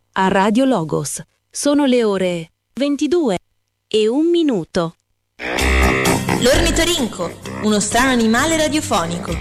a Radio Logos. Sono le ore 22:01. L'ornitorinco, uno strano animale radiofonico.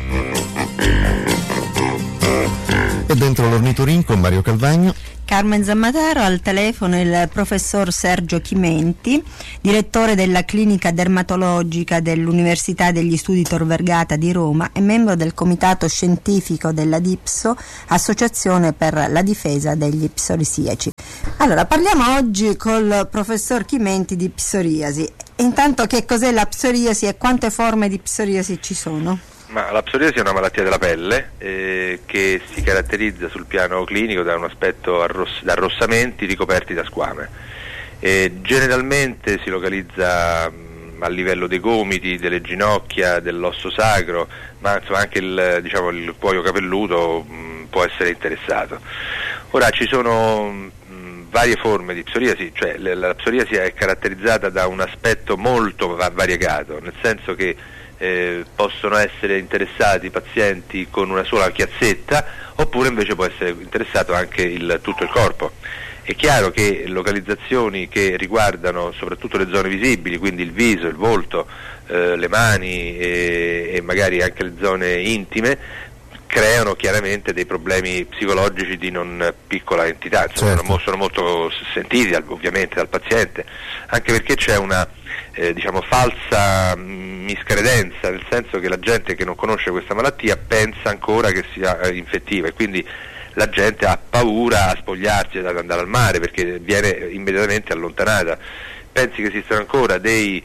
E dentro l'ornitorinco Mario Calvagno, Carmen Zammataro, al telefono il professor Sergio Chimenti, direttore della clinica dermatologica dell'Università degli Studi Tor Vergata di Roma e membro del comitato scientifico della DIPSO, Associazione per la difesa degli psorisiaci. Allora, parliamo oggi col professor Chimenti di psoriasi. Intanto, che cos'è la psoriasi e quante forme di psoriasi ci sono? Ma la psoriasi è una malattia della pelle che si caratterizza sul piano clinico da un aspetto da arrossamenti ricoperti da squame. Generalmente si localizza a livello dei gomiti, delle ginocchia, dell'osso sacro, ma insomma anche il cuoio capelluto può essere interessato. Ora ci sono varie forme di psoriasi, cioè la psoriasi è caratterizzata da un aspetto molto variegato, nel senso che possono essere interessati pazienti con una sola chiazzetta, oppure invece può essere interessato anche tutto il corpo. È chiaro che localizzazioni che riguardano soprattutto le zone visibili, quindi il viso, il volto, le mani e magari anche le zone intime, creano chiaramente dei problemi psicologici di non piccola entità, insomma, certo. Sono molto sentiti ovviamente dal paziente, anche perché c'è una falsa miscredenza, nel senso che la gente che non conosce questa malattia pensa ancora che sia infettiva, e quindi la gente ha paura a spogliarsi, ad andare al mare, perché viene immediatamente allontanata. Pensi che esistono ancora delle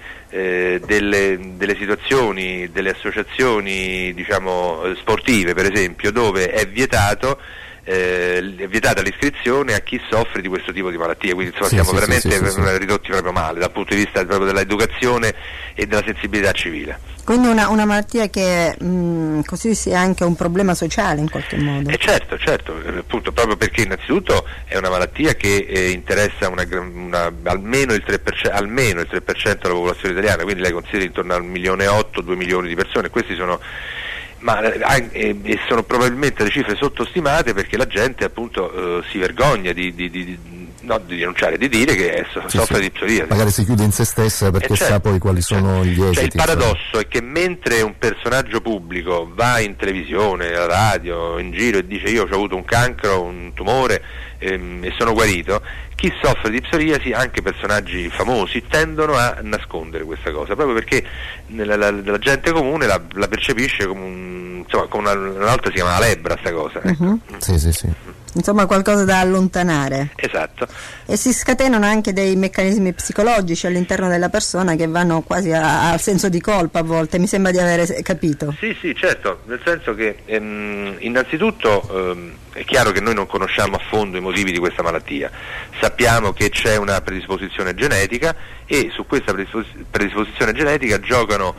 situazioni, delle associazioni sportive, per esempio, dove è vietata l'iscrizione a chi soffre di questo tipo di malattie, quindi insomma siamo veramente ridotti proprio male dal punto di vista proprio dell'educazione e della sensibilità civile. Quindi una malattia che così sia anche un problema sociale in qualche modo. Certo, appunto, proprio perché innanzitutto è una malattia che interessa almeno il 3% della popolazione italiana, quindi lei considera intorno al 1,8-2 milioni di persone. Questi sono sono probabilmente le cifre sottostimate, perché la gente appunto si vergogna di denunciare, di dire che soffre di psoriasi. Magari si chiude in se stessa perché sa poi quali sono gli esiti. Il paradosso è che mentre un personaggio pubblico va in televisione, alla radio, in giro e dice io ho avuto un cancro, un tumore e sono guarito, chi soffre di psoriasi, anche personaggi famosi, tendono a nascondere questa cosa, proprio perché la gente comune la percepisce come una volta si chiamava lebbra sta cosa. Uh-huh. Sì. Insomma, qualcosa da allontanare. Esatto. E si scatenano anche dei meccanismi psicologici all'interno della persona che vanno quasi al senso di colpa a volte, mi sembra di avere capito. Sì, certo, nel senso che innanzitutto è chiaro che noi non conosciamo a fondo i motivi di questa malattia. Sappiamo che c'è una predisposizione genetica, e su questa predisposizione genetica giocano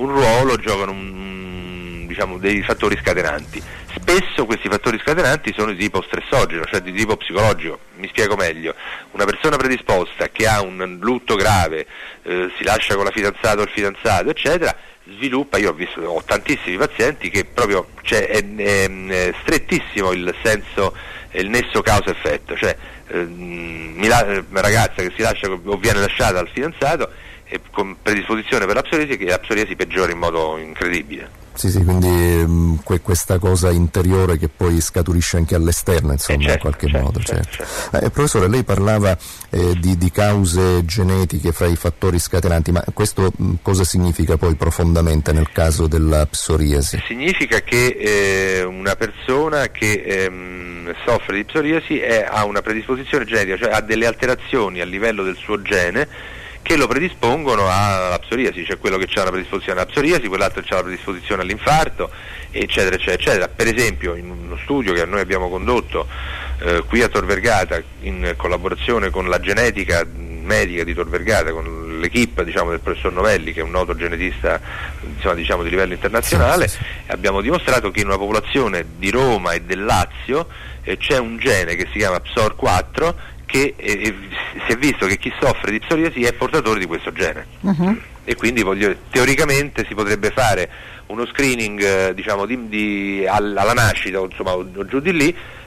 dei fattori scatenanti. Spesso questi fattori scatenanti sono di tipo stressogeno, cioè di tipo psicologico. Mi spiego meglio: una persona predisposta che ha un lutto grave, si lascia con la fidanzata o il fidanzato, eccetera, sviluppa, ho tantissimi pazienti che proprio è strettissimo il nesso causa-effetto, cioè una ragazza che si lascia o viene lasciata dal fidanzato con predisposizione per la psoriasi, che la psoriasi peggiora in modo incredibile. Sì, quindi questa cosa interiore che poi scaturisce anche all'esterno, insomma, in qualche modo. Certo. Professore, lei parlava di cause genetiche fra i fattori scatenanti, ma questo cosa significa poi profondamente nel caso della psoriasi? Significa che una persona che soffre di psoriasi ha una predisposizione genetica, cioè ha delle alterazioni a livello del suo gene che lo predispongono alla psoriasi, cioè quello che ha una predisposizione alla psoriasi, quell'altro che ha la predisposizione all'infarto, eccetera. Per esempio, in uno studio che noi abbiamo condotto qui a Tor Vergata, in collaborazione con la genetica medica di Tor Vergata, con l'equipe del professor Novelli, che è un noto genetista di livello internazionale, abbiamo dimostrato che in una popolazione di Roma e del Lazio c'è un gene che si chiama PSOR4, che si è visto che chi soffre di psoriasi è portatore di questo gene. Uh-huh. E quindi teoricamente si potrebbe fare uno screening alla nascita o giù di lì,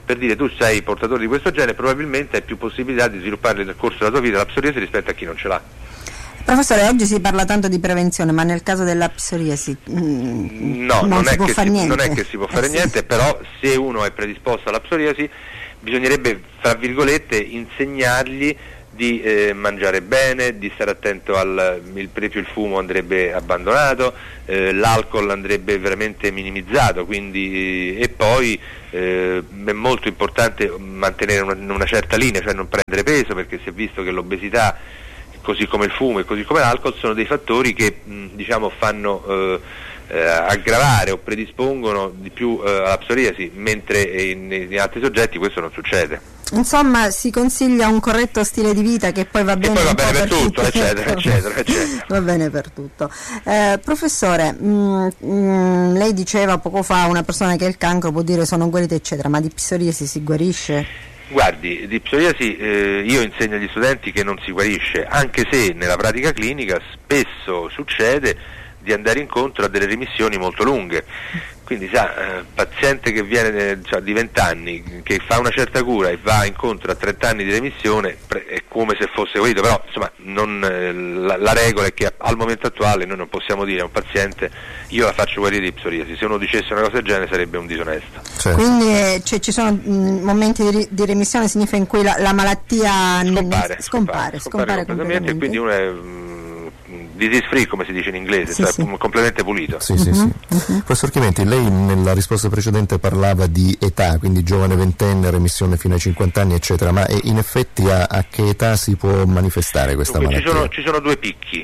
per dire tu sei portatore di questo gene, probabilmente hai più possibilità di sviluppare nel corso della tua vita la psoriasi rispetto a chi non ce l'ha. Professore, oggi si parla tanto di prevenzione, ma nel caso della psoriasi non è che si può fare niente, però se uno è predisposto alla psoriasi bisognerebbe, fra virgolette, insegnargli di mangiare bene, di stare attento per esempio il fumo andrebbe abbandonato, l'alcol andrebbe veramente minimizzato, quindi, e poi è molto importante mantenere una certa linea, cioè non prendere peso, perché si è visto che l'obesità, così come il fumo e così come l'alcol, sono dei fattori che fanno aggravare o predispongono di più alla psoriasi, mentre in altri soggetti questo non succede. Insomma, si consiglia un corretto stile di vita che poi va bene, per tutto, eccetera. Va bene per tutto. Professore, lei diceva poco fa, una persona che ha il cancro può dire sono guarita eccetera, ma di psoriasi si guarisce? Guardi, di psoriasi io insegno agli studenti che non si guarisce, anche se nella pratica clinica spesso succede di andare incontro a delle remissioni molto lunghe. Quindi paziente che viene di 20 anni, che fa una certa cura e va incontro a 30 anni di remissione, è come se fosse guarito, però insomma la regola è che al momento attuale noi non possiamo dire a un paziente io la faccio guarire di psoriasi. Se uno dicesse una cosa del genere sarebbe un disonesto. Certo. Quindi ci sono momenti di remissione, significa in cui la malattia scompare completamente, e quindi uno è disease free, come si dice in inglese, completamente pulito. Sì. Professor Chimenti, lei nella risposta precedente parlava di età, quindi giovane ventenne, remissione fino ai 50 anni eccetera, ma in effetti a che età si può manifestare questa malattia? Ci sono due picchi,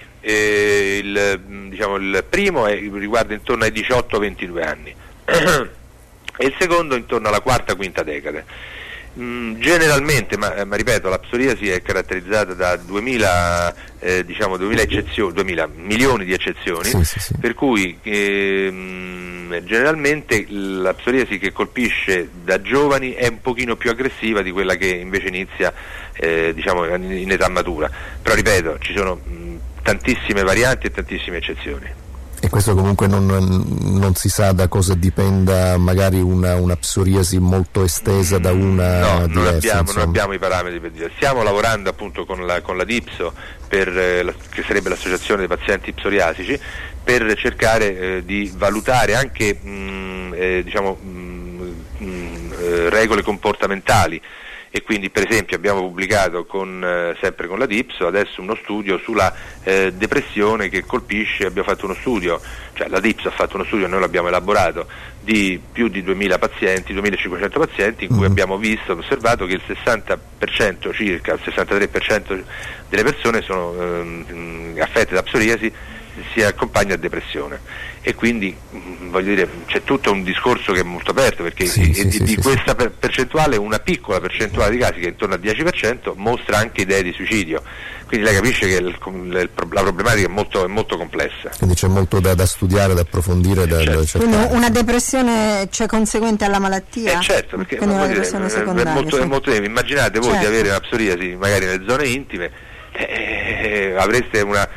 il primo riguarda intorno ai 18-22 anni e il secondo intorno alla quarta-quinta decade. Generalmente, ma ripeto, la psoriasi è caratterizzata da 2000 milioni di eccezioni, per cui generalmente la psoriasi che colpisce da giovani è un pochino più aggressiva di quella che invece inizia in età matura, però ripeto, ci sono tantissime varianti e tantissime eccezioni. E questo comunque non si sa da cosa dipenda, magari una psoriasi molto estesa da una diversa? Non abbiamo i parametri per dire. Stiamo lavorando appunto con la DIPSO, che sarebbe l'associazione dei pazienti psoriasici, per cercare di valutare anche regole comportamentali. E quindi per esempio abbiamo pubblicato sempre con la DIPSO adesso uno studio sulla depressione che colpisce, abbiamo fatto uno studio, cioè la DIPSO ha fatto uno studio, noi l'abbiamo elaborato, di più di 2000 pazienti, 2500 pazienti, in cui abbiamo osservato che il 60% circa, il 63% delle persone sono affette da psoriasi si accompagna a depressione, e quindi voglio dire c'è tutto un discorso che è molto aperto, perché di questa percentuale, una piccola percentuale di casi, che è intorno al 10%, mostra anche idee di suicidio, quindi lei capisce che la problematica è molto complessa, quindi c'è molto da studiare, da approfondire, certo. Quindi una depressione conseguente alla malattia? Certo, perché è molto immaginate voi di avere una psoriasi magari nelle zone intime, avreste una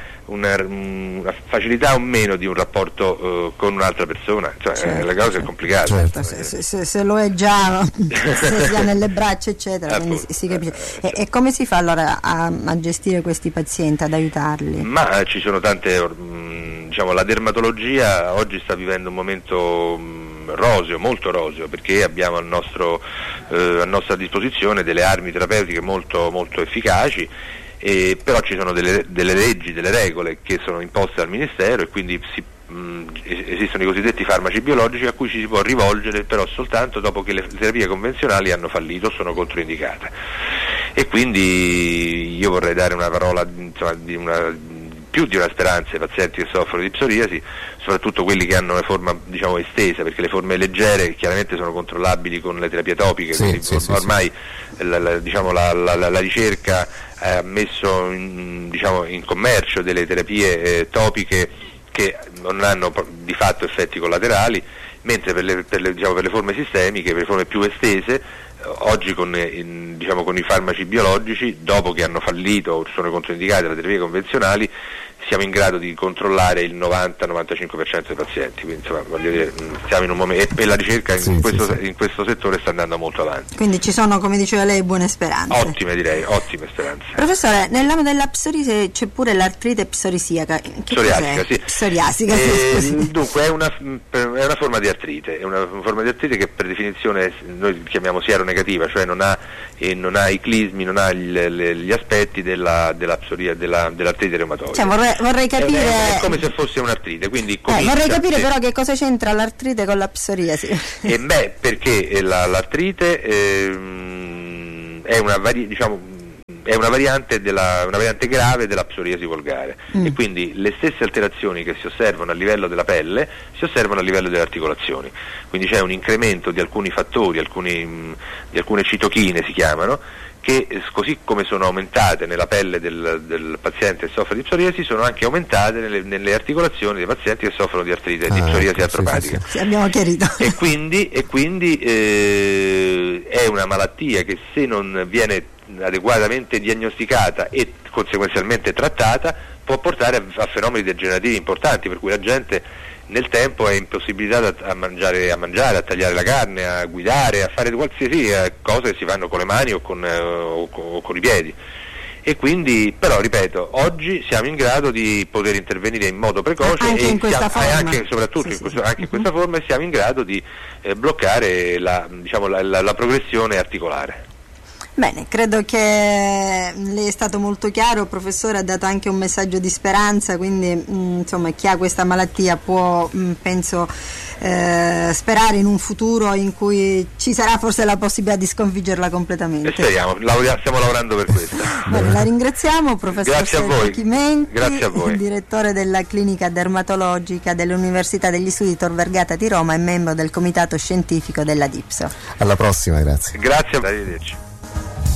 facilità o meno di un rapporto con un'altra persona, la cosa è complicata. Certo. Se lo è già, se ha nelle braccia eccetera, quindi si capisce. E come si fa allora a gestire questi pazienti, ad aiutarli? Ma ci sono tante, la dermatologia oggi sta vivendo un momento roseo, molto roseo, perché abbiamo a nostra disposizione delle armi terapeutiche molto efficaci. Però ci sono delle leggi, delle regole che sono imposte dal Ministero, e quindi esistono i cosiddetti farmaci biologici a cui ci si può rivolgere, però soltanto dopo che le terapie convenzionali hanno fallito o sono controindicate. E quindi io vorrei dare una parola più di una speranza ai pazienti che soffrono di psoriasi, soprattutto quelli che hanno una forma estesa, perché le forme leggere chiaramente sono controllabili con le terapie topiche, ormai la ricerca ha messo in commercio delle terapie topiche che non hanno di fatto effetti collaterali, mentre per le forme sistemiche, per le forme più estese, oggi con i farmaci biologici, dopo che hanno fallito o sono controindicati alle terapie convenzionali, siamo in grado di controllare il 90-95% dei pazienti, quindi insomma, voglio dire, siamo in un momento, e la ricerca in questo settore sta andando molto avanti. Quindi ci sono, come diceva lei, buone speranze. Ottime speranze. Professore, nell'ambito della psorisi c'è pure l'artrite psoriasiaca. Psoriasica, sì. Psoriasica, scusi. Dunque è una forma di artrite, che per definizione noi chiamiamo sieronegativa, cioè non ha i clismi, non ha gli aspetti dell'artrite reumatoide. Cioè, vorrei capire. È come se fosse un'artrite, quindi vorrei capire però che cosa c'entra l'artrite con la psoriasi. Perché l'artrite è una variante grave della psoriasi volgare, e quindi le stesse alterazioni che si osservano a livello della pelle si osservano a livello delle articolazioni, quindi c'è un incremento di alcuni fattori, di alcune citochine si chiamano, che così come sono aumentate nella pelle del paziente che soffre di psoriasi, sono anche aumentate nelle articolazioni dei pazienti che soffrono di artrite, di psoriasi artropatica. Sì, abbiamo chiarito. E quindi è una malattia che, se non viene adeguatamente diagnosticata e conseguenzialmente trattata, può portare a fenomeni degenerativi importanti, per cui la gente nel tempo è impossibilitata a mangiare, a tagliare la carne, a guidare, a fare qualsiasi cosa che si fanno con le mani o con i piedi. E quindi, però, ripeto, oggi siamo in grado di poter intervenire in modo precoce anche in questa forma, in questa forma, e siamo in grado di bloccare la progressione articolare. Bene, credo che lei è stato molto chiaro, professore, ha dato anche un messaggio di speranza, quindi insomma, chi ha questa malattia può, penso, sperare in un futuro in cui ci sarà forse la possibilità di sconfiggerla completamente. Speriamo, stiamo lavorando per questo. Bene, la ringraziamo, professor Sergio Chimenti, grazie a voi. Direttore della clinica dermatologica dell'Università degli Studi Tor Vergata di Roma e membro del comitato scientifico della DIPSO. Alla prossima, grazie. Grazie, arrivederci.